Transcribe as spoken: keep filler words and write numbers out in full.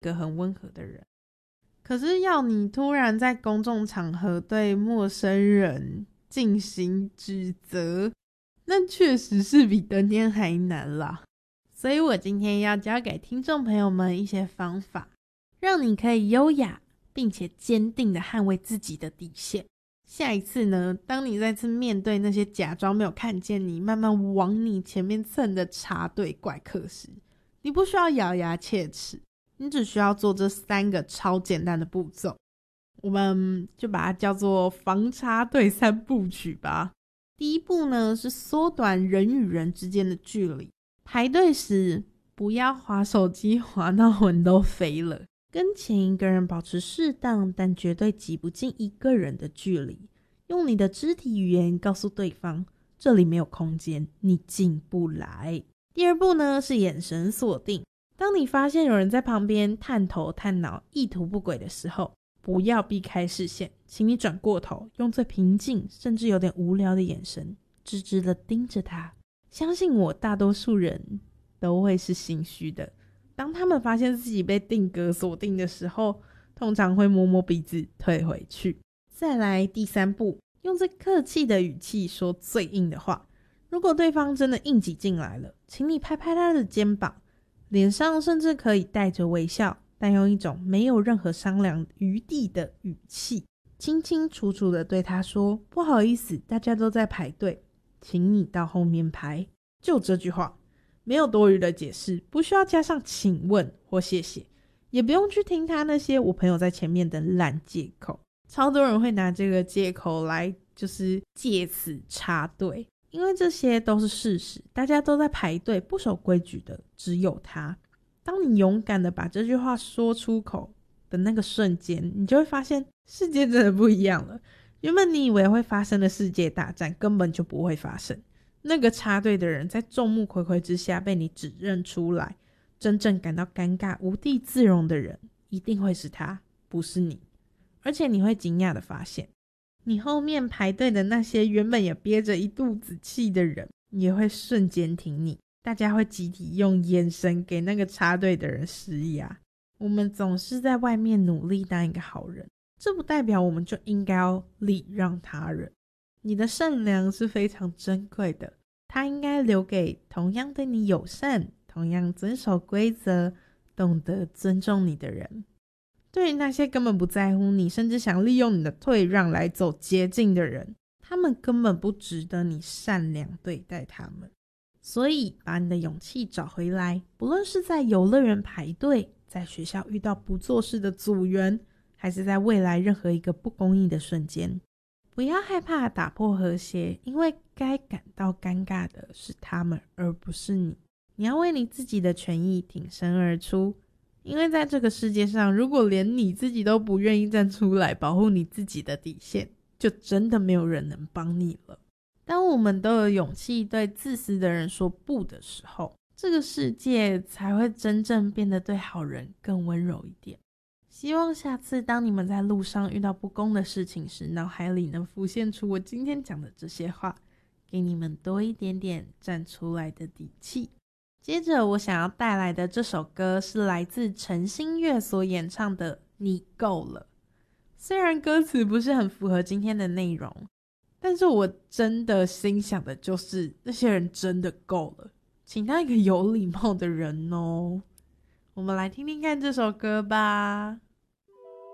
个很温和的人。可是要你突然在公众场合对陌生人进行指责，那确实是比登天还难啦。所以我今天要教给听众朋友们一些方法，让你可以优雅并且坚定地捍卫自己的底线。下一次呢，当你再次面对那些假装没有看见你，慢慢往你前面蹭的插队怪客时，你不需要咬牙切齿，你只需要做这三个超简单的步骤，我们就把它叫做防插队三部曲吧。第一步呢，是缩短人与人之间的距离。排队时不要滑手机滑到魂都飞了，跟前一个人保持适当但绝对挤不进一个人的距离，用你的肢体语言告诉对方这里没有空间，你进不来。第二步呢，是眼神锁定。当你发现有人在旁边探头探脑意图不轨的时候，不要避开视线，请你转过头，用最平静甚至有点无聊的眼神直直地盯着他。相信我，大多数人都会是心虚的，当他们发现自己被定格锁定的时候，通常会摸摸鼻子退回去。再来第三步，用最客气的语气说最硬的话。如果对方真的硬挤进来了，请你拍拍他的肩膀，脸上甚至可以带着微笑，但用一种没有任何商量余地的语气，清清楚楚的对他说，不好意思，大家都在排队，请你到后面排。就这句话，没有多余的解释，不需要加上请问或谢谢，也不用去听他那些我朋友在前面的烂借口。超多人会拿这个借口来就是借此插队，因为这些都是事实，大家都在排队，不守规矩的只有他。当你勇敢的把这句话说出口的那个瞬间，你就会发现世界真的不一样了。原本你以为会发生的世界大战根本就不会发生，那个插队的人在众目睽睽之下被你指认出来，真正感到尴尬无地自容的人一定会是他，不是你。而且你会惊讶的发现，你后面排队的那些原本也憋着一肚子气的人也会瞬间挺你，大家会集体用眼神给那个插队的人施压。我们总是在外面努力当一个好人，这不代表我们就应该要礼让他人。你的善良是非常珍贵的，它应该留给同样对你友善、同样遵守规则、懂得尊重你的人。对于那些根本不在乎你，甚至想利用你的退让来走捷径的人，他们根本不值得你善良对待他们。所以把你的勇气找回来，不论是在游乐园排队，在学校遇到不做事的组员，还是在未来任何一个不公义的瞬间，不要害怕打破和谐，因为该感到尴尬的是他们，而不是你。你要为你自己的权益挺身而出，因为在这个世界上，如果连你自己都不愿意站出来保护你自己的底线，就真的没有人能帮你了。当我们都有勇气对自私的人说不的时候，这个世界才会真正变得对好人更温柔一点。希望下次当你们在路上遇到不公的事情时，脑海里能浮现出我今天讲的这些话，给你们多一点点站出来的底气。接着我想要带来的这首歌是来自陈星月所演唱的《你够了》。虽然歌词不是很符合今天的内容，但是我真的心想的就是那些人真的够了，请当一个有礼貌的人哦。我们来听听看这首歌吧。